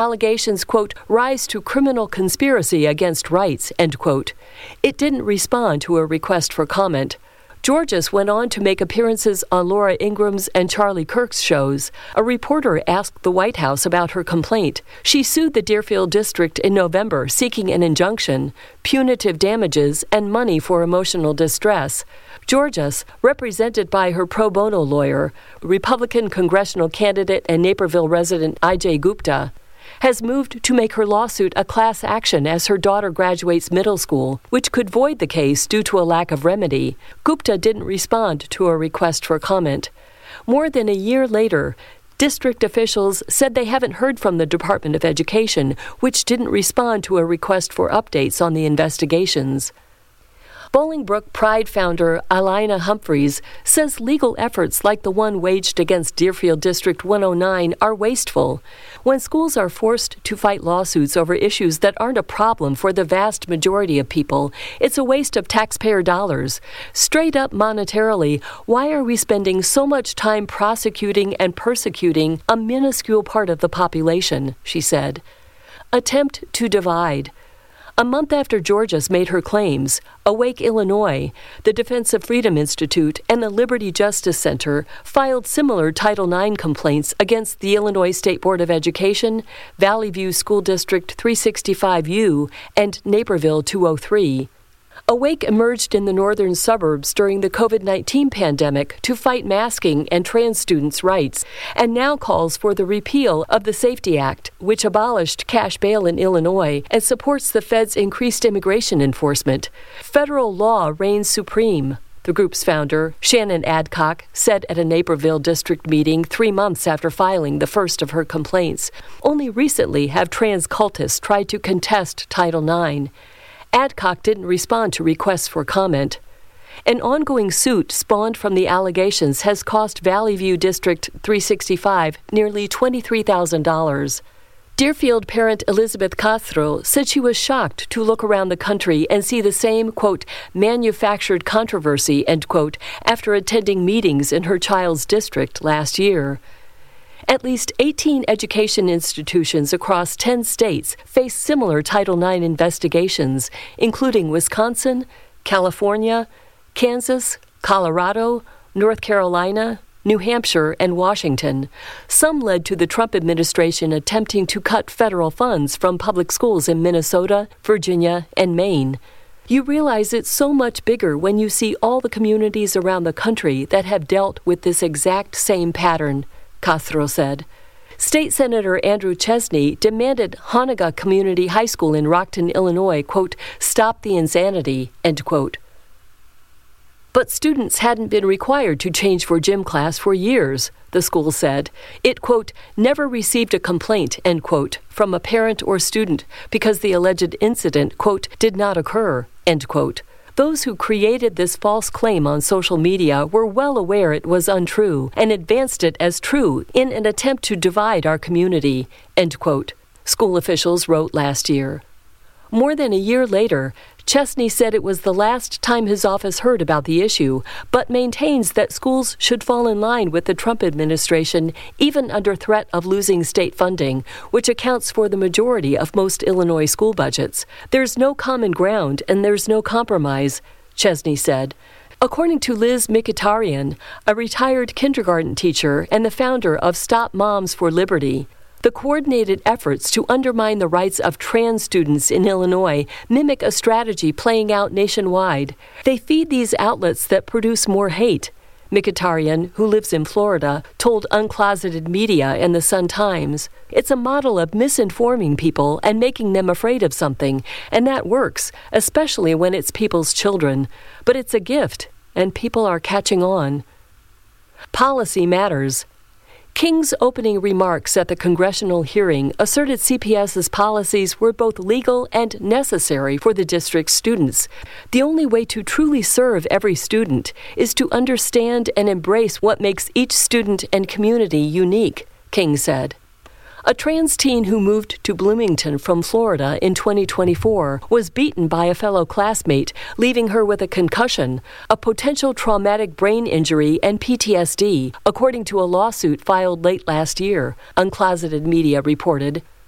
allegations, quote, rise to criminal conspiracy against rights, end quote. It didn't respond to a request for comment. Georges went on to make appearances on Laura Ingraham's and Charlie Kirk's shows. A reporter asked the White House about her complaint. She sued the Deerfield District in November, seeking an injunction, punitive damages, and money for emotional distress. Georges, represented by her pro bono lawyer, Republican congressional candidate and Naperville resident Ajay Gupta, has moved to make her lawsuit a class action as her daughter graduates middle school, which could void the case due to a lack of remedy. Gupta didn't respond to a request for comment. More than a year later, district officials said they haven't heard from the Department of Education, which didn't respond to a request for updates on the investigations. Bolingbrook Pride founder Alina Humphreys says legal efforts like the one waged against Deerfield District 109 are wasteful. When schools are forced to fight lawsuits over issues that aren't a problem for the vast majority of people, it's a waste of taxpayer dollars. Straight up monetarily, why are we spending so much time prosecuting and persecuting a minuscule part of the population, she said. Attempt to divide. A month after Georges made her claims, Awake Illinois, the Defense of Freedom Institute, and the Liberty Justice Center filed similar Title IX complaints against the Illinois State Board of Education, Valley View School District 365U, and Naperville 203. Awake emerged in the northern suburbs during the COVID-19 pandemic to fight masking and trans students' rights, and now calls for the repeal of the SAFETY Act, which abolished cash bail in Illinois and supports the Fed's increased immigration enforcement. Federal law reigns supreme, the group's founder, Shannon Adcock, said at a Naperville district meeting 3 months after filing the first of her complaints. Only recently have trans cultists tried to contest Title IX. Adcock didn't respond to requests for comment. An ongoing suit spawned from the allegations has cost Valley View District 365 nearly $23,000. Deerfield parent Elizabeth Castro said she was shocked to look around the country and see the same, quote, manufactured controversy, end quote, after attending meetings in her child's district last year. At least 18 education institutions across 10 states face similar Title IX investigations, including Wisconsin, California, Kansas, Colorado, North Carolina, New Hampshire, and Washington. Some led to the Trump administration attempting to cut federal funds from public schools in Minnesota, Virginia, and Maine. You realize it's so much bigger when you see all the communities around the country that have dealt with this exact same pattern, Castro said. State Senator Andrew Chesney demanded Honega Community High School in Rockton, Illinois, quote, stop the insanity, end quote. But students hadn't been required to change for gym class for years, the school said. It, quote, never received a complaint, end quote, from a parent or student because the alleged incident, quote, did not occur, end quote. Those who created this false claim on social media were well aware it was untrue and advanced it as true in an attempt to divide our community, end quote, school officials wrote last year. More than a year later, Chesney said it was the last time his office heard about the issue, but maintains that schools should fall in line with the Trump administration even under threat of losing state funding, which accounts for the majority of most Illinois school budgets. There's no common ground and there's no compromise, Chesney said. According to Liz Mikitarian, a retired kindergarten teacher and the founder of Stop Moms for Liberty, the coordinated efforts to undermine the rights of trans students in Illinois mimic a strategy playing out nationwide. They feed these outlets that produce more hate. Mikitarian, who lives in Florida, told Uncloseted Media and the Sun-Times, it's a model of misinforming people and making them afraid of something, and that works, especially when it's people's children. But it's a gift, and people are catching on. Policy matters. King's opening remarks at the congressional hearing asserted CPS's policies were both legal and necessary for the district's students. The only way to truly serve every student is to understand and embrace what makes each student and community unique, King said. A trans teen who moved to Bloomington from Florida in 2024 was beaten by a fellow classmate, leaving her with a concussion, a potential traumatic brain injury, and PTSD, according to a lawsuit filed late last year, Uncloseted Media reported.